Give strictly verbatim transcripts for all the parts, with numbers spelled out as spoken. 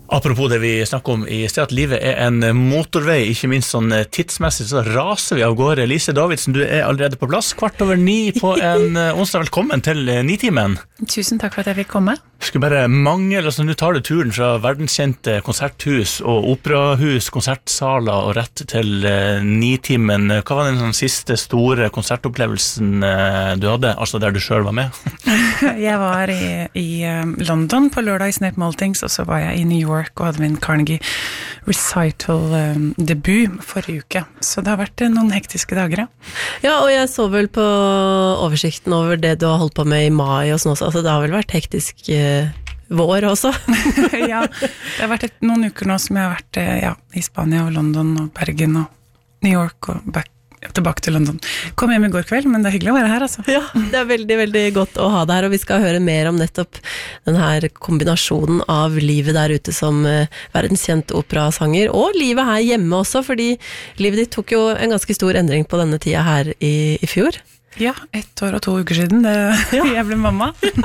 Apropos det vi snakker om i sted, at livet er en motorvei, ikke minst sånn tidsmessig, så raser vi av gårde. Lise Davidsen, du er allerede på plass, kvart over ni på en onsdag. Velkommen til Nitimen. Tusen takk for at jeg fikk komme. Skulle bare mangle, altså nå tar du turen fra verdenskjente konserthus og operahus, konsertsaler og rett til Nitimen. Hva var den sånn siste store konsertopplevelsen du hadde, altså der du selv var med? Jeg var i, i London på lørdag i Snape Maltings, og så var jeg i New York og hadde min Carnegie Recital um, debut forrige uke. Så det har vært noen hektiske dager, ja. Ja, og jeg så vel på oversikten over det du har holdt på med i mai og sånn også. Altså, det har vel vært hektisk eh, vår også? Ja, det har vært et, noen uker nå som jeg har vært eh, ja, i Spania og London og Bergen og New York og back tilbake til London. Kom hjem i går kveld, men det er hyggelig å være her, altså. Ja, det er veldig, veldig godt å ha deg her, og vi skal høre mer om nettopp den her kombinasjonen av livet der ute som uh, verdenskjent operasanger, og livet her hjemme også, fordi livet ditt tok jo en ganske stor endring på denne tida her i, i fjor. Ja, ett år og to uker siden, det, ja. Jeg ble mamma.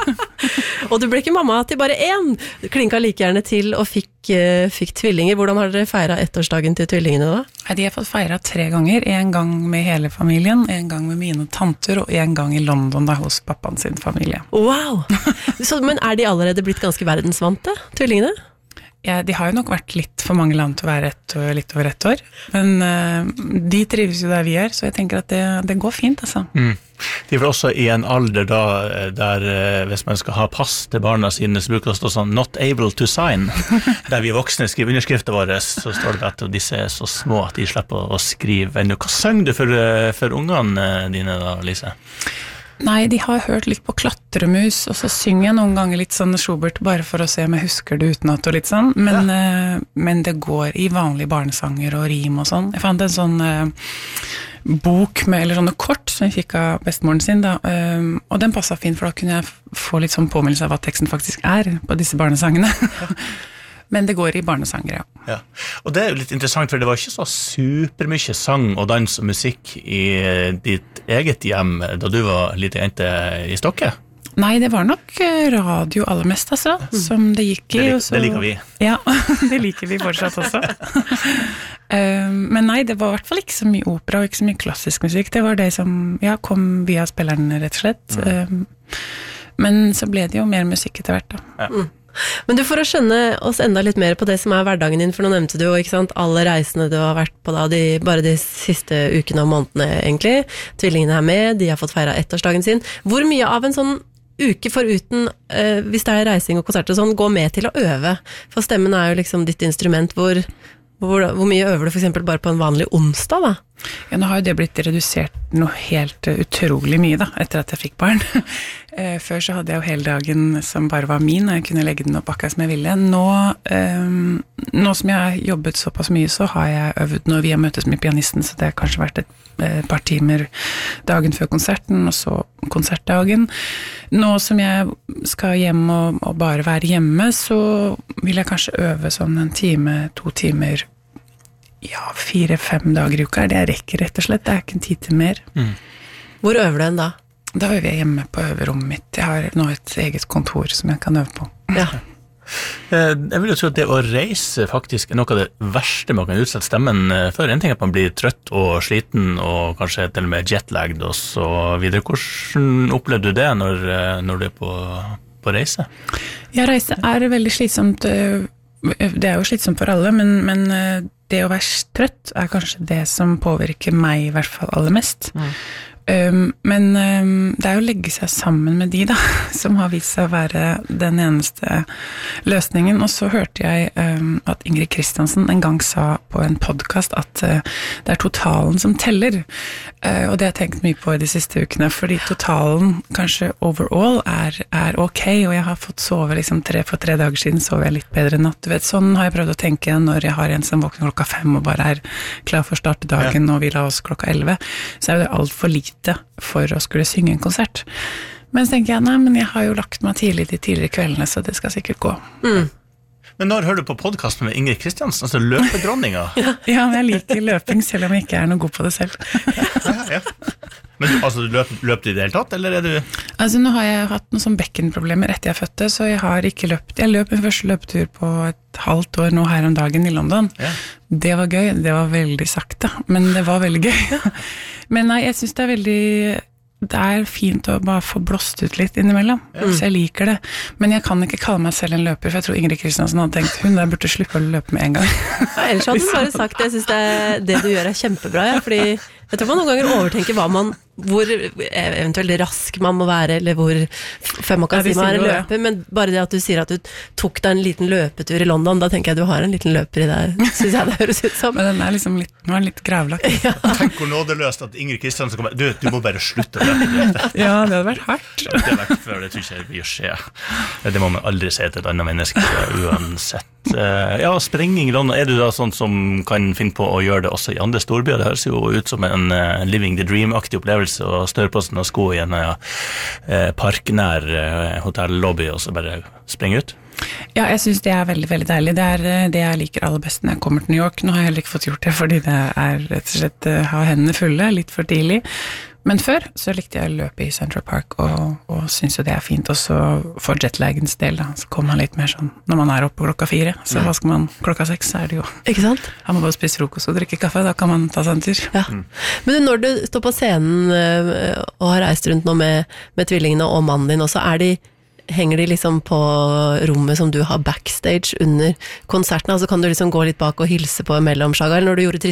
Og du ble ikke mamma til bare én, du klinka like gjerne til og fikk, uh, fikk tvillinger. Hvordan har dere feiret ettårsdagen til tvillingene da? De har fått feiret tre ganger, en gang med hele familien, en gang med mine tanter, og en gang i London da, hos pappaen sin familie. Wow! Så, men er de allerede blitt ganske verdensvante, tvillingene? Ja, de har jo nok vært litt for mange land til å være et, litt over ett år, men uh, de trives jo der vi er, så jeg tenker at det, det går fint, altså. Mm. De er vel også i en alder da, der hvis man skal ha pass til barna sine, så bruker det å stå sånn, not able to sign, der vi voksne skriver underskrifter våre, så står det at disse er så små at de slipper å skrive ennå. Hva sang du for, for ungene dine da, Lise? Nei, de har hørt litt på Klatremus, og så synger jeg noen ganger litt sånn Schubert, bare for å se om jeg husker det utenat og litt sånn, men, ja. uh, men det går i vanlige barnesanger og rim og sånn. Jeg fant en sånn uh, bok med, eller sånne kort som jeg fikk av bestemoren sin da, uh, og den passet fint, for da kunne jeg få litt sånn påminnelse av hva teksten faktisk er på disse barnesangene. Men det går i barnesanger, ja. Ja. Og det er jo litt interessant, for det var ikke så supermye sang og dans og musikk i ditt eget hjem da du var lite jente i Stokke? Nei, det var nok radio aller mest, altså, mm. som det gikk i. Det, lik, så, det liker vi. Ja, det liker vi fortsatt også. um, men nei, det var i hvert fall ikke så mye opera og ikke så mye klassisk musikk. Det var det som ja, kom via spilleren, rett og slett. Mm. Um, men så ble det jo mer musikk etter hvert, da. Ja. Mm. Men du, for å skjønne oss enda litt mer på det som er hverdagen din, for nå nevnte du jo, ikke sant, alle reisene du har vært på da, de, bare de siste ukene og månedene egentlig, tvillingene er med, de har fått feiret ettårsdagen sin. Hvor mye av en sånn uke foruten, eh, hvis det er reising og konserter og sånn, går med til å øve? For stemmen er jo liksom ditt instrument, hvor, hvor, hvor mye øver du for eksempel bare på en vanlig onsdag da? Ja, nå har jo det blitt redusert noe helt uh, utrolig mye da, etter at jeg fikk barn. uh, før så hadde jeg jo hele dagen som bare var min, og jeg kunne legge den opp akkurat som jeg ville. Nå, um, nå som jeg har jobbet såpass mye, så har jeg øvet når vi har møtes med pianisten, så det har kanskje vært et, et par timer dagen før konserten, og så konsertdagen. Nå som jeg skal hjem og, og bare være hjemme, så vil jeg kanskje øve sånn en time, to timer, ja, fire-fem dager i uka, det rekker rett og slett, det er ikke en tid til mer. Mm. Hvor øver du en da? Da øver jeg hjemme på øverommet mitt. Jeg har nå et eget kontor som jeg kan øve på. Ja. Jeg vil jo tro at det å reise faktisk er noe av det verste man kan utsette stemmen for. En ting er at man blir trøtt og sliten, og kanskje til og med jetlagd og så videre. Hvordan opplever du det når, når du er på, på reise? Ja, reise er veldig slitsomt. Det er jo slitsomt for alle, men, men det å være trøtt er kanskje det som påvirker meg i hvert fall aller mest. Mm. Um, men um, det er jo å legge seg sammen med de da, som har vist seg å være den eneste løsningen. Og så hørte jeg um, at Ingrid Kristiansen en gang sa på en podcast at uh, det er totalen som teller. Uh, og det har jeg tenkt mye på i de siste ukene, fordi totalen kanskje overall er, er ok, og jeg har fått sove liksom tre, for tre dager siden sov jeg litt bedre natt. Du vet, sånn har jeg prøvd å tenke når jeg har en som våkner klokka fem og bare er klar for å starte dagen, ja. Og vi la oss klokka elleve, så er det alt for lite for å skulle synge en konsert. Men så tenker jeg, nei, men jeg har jo lagt meg tidlig de tidligere kveldene, så det skal sikkert gå. Mm. Men når hører du på podcasten med Ingrid Kristiansen, altså løpedronninga? Ja, men jeg liker løping, selv om jeg ikke er noe god på det selv. Ja, ja. Men du, altså, løp, løp du i det hele tatt, eller er du... Altså, nå har jeg hatt noen sånn bekkenproblemer etter jeg fødte, så jeg har ikke løpt. Jeg løp min første løpetur på et halvt år nå her om dagen i London. Ja. Det var gøy, det var veldig sakte, men det var veldig gøy. Men nei, jeg synes det er veldig... Det er fint å bare få blåst ut litt innimellom, ja. Så jeg liker det. Men jeg kan ikke kalle meg selv en løper, for jeg tror Ingrid Kristiansen hadde tenkt, hun der burde slippe å løpe med en gang. Ja, ellers hadde du bare sagt, jeg synes det, det du gjør er kjempebra, ja, fordi jeg tror man noen ganger overtenker hva man, hvor eventuelt rask man må være, eller hvor før man kan ja, si man er en løper, men bare det at du sier at du tok deg en liten løpetur i London, da tenker jeg du har en liten løper i deg, synes jeg det høres ut som. Men den er liksom litt, nå er den litt gravlagt. Ja. Tenk hvor nådeløst at Ingrid Kristiansen kommer, du, du må bare slutte å løpe. Ja, det hadde vært hardt. Det hadde vært før, det tror ikke jeg vil skje. Det må man aldri si til et annet menneske, uansett. Ja, sprenging i London, er du da sånn som kan finne på å gjøre det også i andre storbyer? Det høres jo ut som en uh, living the dream-aktig opplevelse å støre på seg og sko i en uh, parknær uh, hotellobby og så bare sprenge ut. Ja, jeg synes det er veldig, veldig deilig. Det er det jeg liker aller best når jeg kommer til New York. Nå har jeg heller ikke fått gjort det, fordi det er rett og slett uh, har hendene fulle, litt for tidlig. Men før så likte jeg å løpe i Central Park, og, og synes jo det er fint også for jetlagens del, da. Så kommer man litt mer sånn, når man er oppe klokka fire, så hva skal man, klokka seks så er det jo. Ikke sant? Har man bare spist frokost og drikke kaffe, da kan man ta seg en tur. Ja. Mm. Men når du står på scenen og har reist rundt nå med, med tvillingene og mannen din også, er de, henger de liksom på rommet som du har backstage under konsertene, altså kan du liksom gå litt bak og hilse på mellom Saga, eller når du gjorde